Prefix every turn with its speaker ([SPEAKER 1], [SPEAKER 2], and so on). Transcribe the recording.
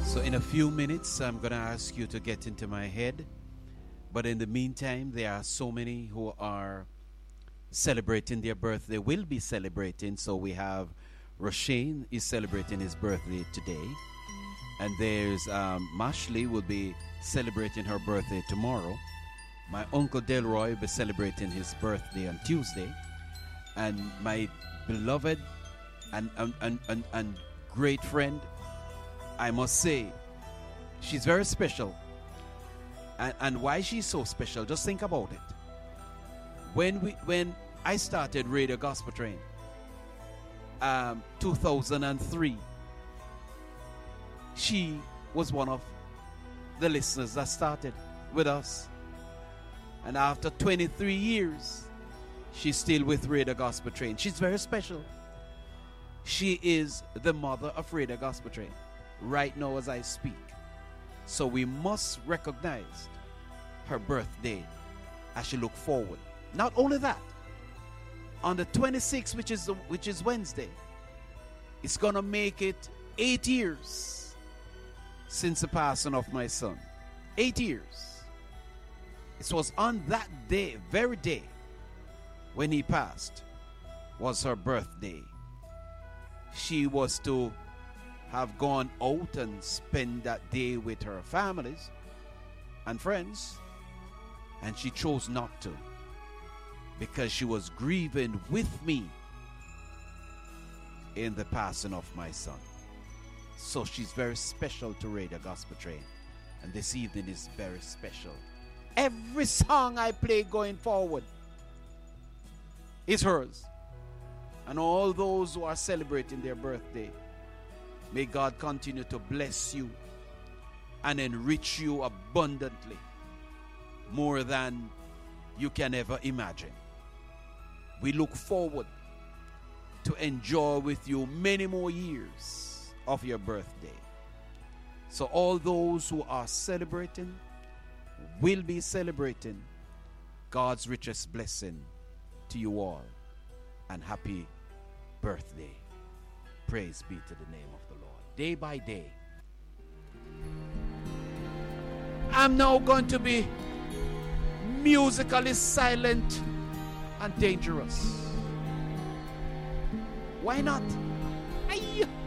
[SPEAKER 1] So in a few minutes, I'm going to ask you to get into my head. But in the meantime, there are so many who are celebrating their birthday, will be celebrating. So we have Roshane is celebrating his birthday today. And there's Mashley will be celebrating her birthday tomorrow. My Uncle Delroy will be celebrating his birthday on Tuesday. And my beloved and great friend, I must say, she's very special. And why she's so special, just think about it. When I started Radio Gospel Train, 2003, she was one of the listeners that started with us. And after 23 years, she's still with Radio Gospel Train. She's very special. She is the mother of Radio Gospel Train right now as I speak. So we must recognize her birthday as she look forward. Not only that, on the 26th, which is Wednesday, it's gonna make it 8 years since the passing of my son. 8 years. It was on that day, very day, when he passed, was her birthday. She was to have gone out and spend that day with her families and friends, and she chose not to because she was grieving with me in the passing of my son. So she's very special to Radio Gospel Train, and this evening is very special. Every song I play going forward is hers. And all those who are celebrating their birthday, may God continue to bless you and enrich you abundantly, more than you can ever imagine. We look forward to enjoy with you many more years of your birthday. So all those who are celebrating will be celebrating God's richest blessing to you all, and happy birthday. Praise be to the name of the Lord. Day by day, I'm now going to be musically silent and dangerous. Why not? Aye.